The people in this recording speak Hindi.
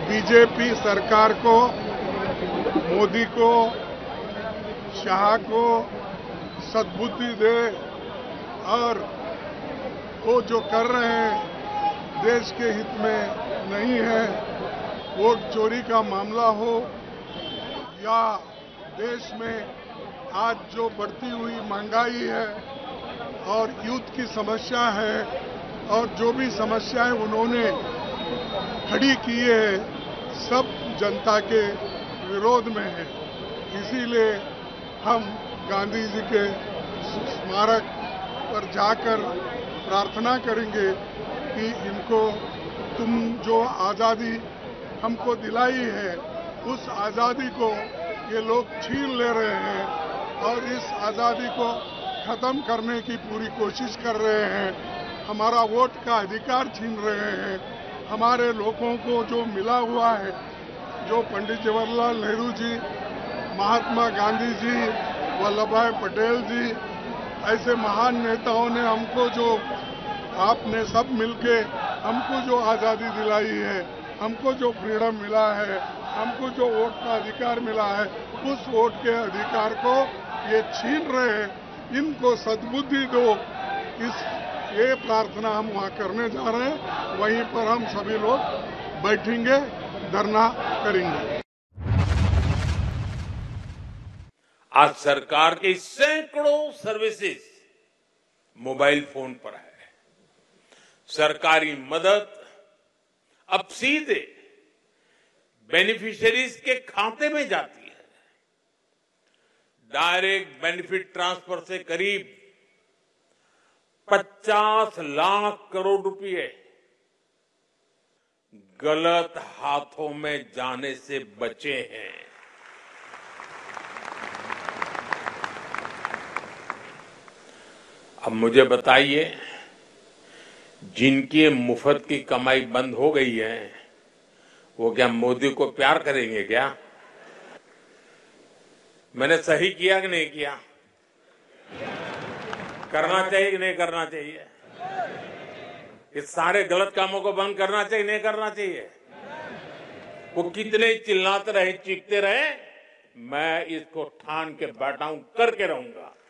बीजेपी सरकार को, मोदी को, शाह को सद्बुद्धि दे और वो जो कर रहे हैं देश के हित में नहीं है। वोट चोरी का मामला हो या देश में आज जो बढ़ती हुई महंगाई है और युद्ध की समस्या है और जो भी समस्याएं उन्होंने खड़ी की है, सब जनता के विरोध में है। इसीलिए हम गांधी जी के स्मारक पर जाकर प्रार्थना करेंगे कि इनको तुम जो आज़ादी हमको दिलाई है, उस आज़ादी को ये लोग छीन ले रहे हैं और इस आज़ादी को खत्म करने की पूरी कोशिश कर रहे हैं। हमारा वोट का अधिकार छीन रहे हैं। हमारे लोगों को जो मिला हुआ है, जो पंडित जवाहरलाल नेहरू जी, महात्मा गांधी जी, वल्लभ भाई पटेल जी, ऐसे महान नेताओं ने हमको जो, आपने सब मिलके हमको जो आज़ादी दिलाई है, हमको जो फ्रीडम मिला है, हमको जो वोट का अधिकार मिला है, उस वोट के अधिकार को ये छीन रहे हैं। इनको सद्बुद्धि दो। ये प्रार्थना हम वहाँ करने जा रहे हैं। वहीं पर हम सभी लोग बैठेंगे, धरना करेंगे। आज सरकार की सैकड़ों सर्विसेज मोबाइल फोन पर है। सरकारी मदद अब सीधे बेनिफिशियरीज के खाते में जाती है। डायरेक्ट बेनिफिट ट्रांसफर से करीब 50 लाख करोड़ रुपए गलत हाथों में जाने से बचे हैं। अब मुझे बताइए, जिनकी मुफ्त की कमाई बंद हो गई है, वो क्या मोदी को प्यार करेंगे क्या? मैंने सही किया कि नहीं किया? करना चाहिए कि नहीं करना चाहिए? इस सारे गलत कामों को बंद करना चाहिए, नहीं करना चाहिए? वो कितने चिल्लाते रहे, चीखते रहे, मैं इसको ठान के बैठा हूं, करके रहूंगा।